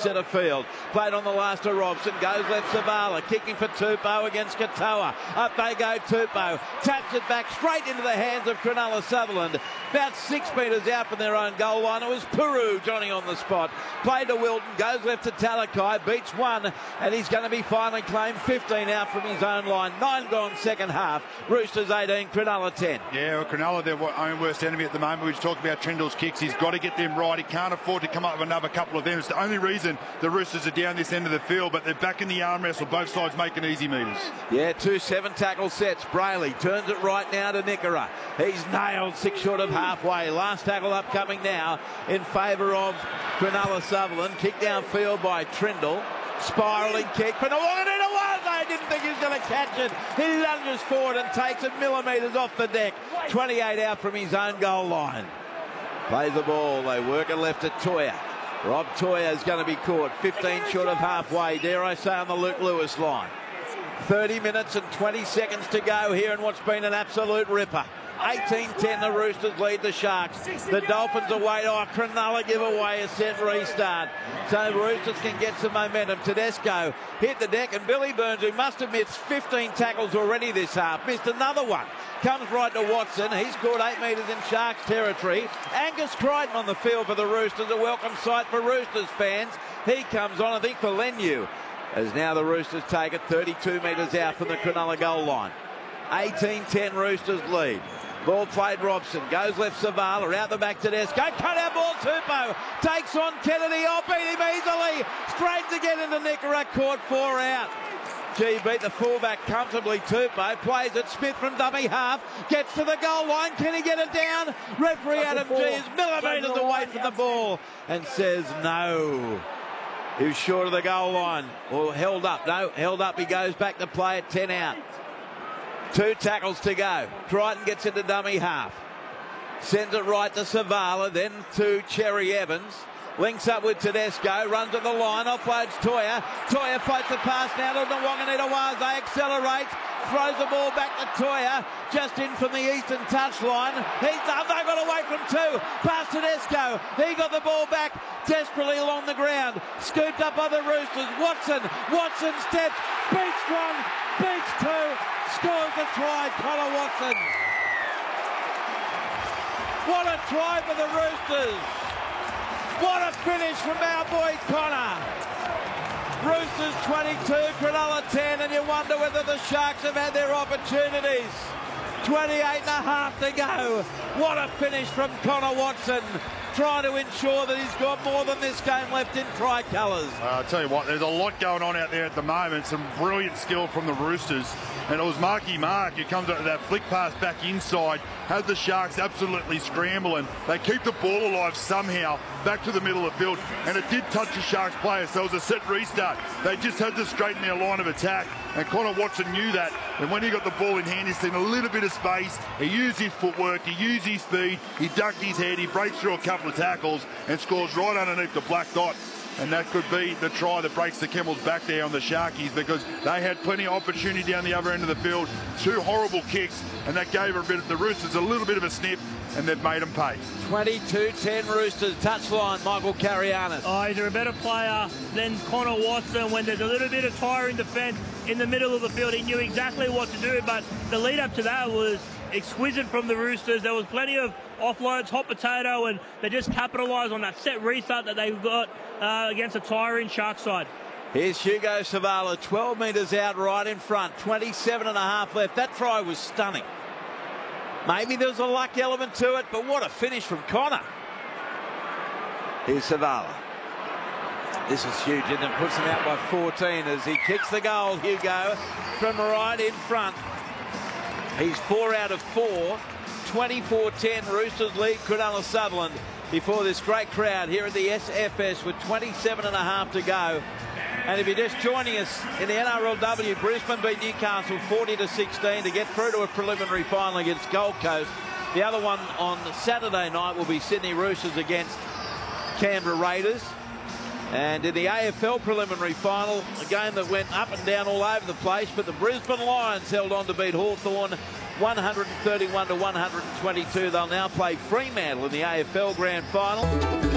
centre field. Played on the last of Robson. Goes left Zavala. Kicking for Tupou against Katoa. Up they go, Tupou. Taps it back straight into the hands of Cronulla Sutherland. About 6 metres out from their own goal line. It was Peru, Johnny on the spot. Played to Wilton. Goes left to Talakai. Beats one. And he's going to be finally claimed 15 out from his own line. 9 gone second half. Roosters 18, Cronulla 10. Yeah, well, Cronulla, their own worst enemy at the moment. We just talked about Trindle's kicks. He's got to get them right. He can't afford to come up with another couple of them. It's the only reason the Roosters are down this end of the field, but they're back in the arm wrestle. Both sides making easy metres. Yeah, 2 7-tackle sets. Brayley turns it right now to Nickera. He's nailed 6 short of halfway. Last tackle upcoming now in favour of Cronulla Sutherland. Kick downfield by Trindle. Spiralling kick for I didn't think he was going to catch it. He lunges forward and takes it millimetres off the deck. 28 out from his own goal line. Plays the ball. They work it left at Toya. Rob Toya is going to be caught. 15 short of halfway, dare I say, on the Luke Lewis line. 30 minutes and 20 seconds to go here in what's been an absolute ripper. 18-10, the Roosters lead the Sharks. The Dolphins away. Oh, Cronulla give away a set restart. So the Roosters can get some momentum. Tedesco hit the deck, and Billy Burns, who must have missed 15 tackles already this half, missed another one. Comes right to Watson. He's scored 8 metres in Sharks territory. Angus Crichton on the field for the Roosters. A welcome sight for Roosters fans. He comes on, I think, for Lenu. As now the Roosters take it 32 metres out from the Cronulla goal line. 18-10 Roosters lead. Ball played Robson. Goes left Zavala. Out the back to Tedesco. Cut out ball Tupou. Takes on Kennedy. Oh, beat him easily. Straight to get into Nickera. Caught 4 out. Gee, beat the fullback comfortably. Tupou plays it. Smith from dummy half. Gets to the goal line. Can he get it down? Referee Adam G is millimetres away from the ball and says no. He was short of the goal line. Well, held up. No, held up. He goes back to play at 10 out. 2 tackles to go. Crichton gets into dummy half. Sends it right to Zavala, then to Cherry Evans. Links up with Tedesco, runs at the line, offloads Toya. Toya floats the pass now to Nwanganitawaze. Accelerates, throws the ball back to Toya, just in from the eastern touchline. He's up, they got away from 2. Pass Tedesco, he got the ball back desperately along the ground. Scooped up by the Roosters. Watson steps, beats 1, beats 2, scores the try, Connor Watson. What a try for the Roosters. What a finish from our boy Connor. Roosters 22, Cronulla 10, and you wonder whether the Sharks have had their opportunities. 28 and a half to go. What a finish from Connor Watson, trying to ensure that he's got more than this game left in tricolours. I'll tell you what, there's a lot going on out there at the moment. Some brilliant skill from the Roosters. And it was Marky Mark who comes up with that flick pass back inside, has the Sharks absolutely scrambling. They keep the ball alive somehow back to the middle of the field, and it did touch the Sharks players, so it was a set restart. They just had to straighten their line of attack, and Connor Watson knew that. And when he got the ball in hand, he's seen a little bit of space. He used his footwork, he used his speed, he ducked his head, he breaks through a couple of tackles and scores right underneath the black dot. And that could be the try that breaks the camel's back there on the Sharkies, because they had plenty of opportunity down the other end of the field. 2 horrible kicks, and that gave the Roosters a little bit of a sniff, and they've made them pay. 22-10 Roosters. Touchline, Michael Carianis. Oh, he's a better player than Connor Watson. When there's a little bit of tiring defence in the middle of the field, he knew exactly what to do, but the lead up to that was exquisite from the Roosters. There was plenty of offloads, hot potato, and they just capitalised on that set restart that they got against a tiring Shark side. Here's Hugo Zavala, 12 metres out right in front, 27 and a half left. That try was stunning. Maybe there was a luck element to it, but what a finish from Connor. Here's Zavala. This is huge, and it puts him out by 14 as he kicks the goal, Hugo, from right in front. He's 4 out of 4. 24-10 Roosters lead Cronulla Sutherland before this great crowd here at the SFS with 27 and a half to go. And if you're just joining us in the NRLW, Brisbane beat Newcastle 40-16 to get through to a preliminary final against Gold Coast. The other one on Saturday night will be Sydney Roosters against Canberra Raiders. And in the AFL preliminary final, a game that went up and down all over the place, but the Brisbane Lions held on to beat Hawthorn 131-122. They'll now play Fremantle in the AFL Grand Final.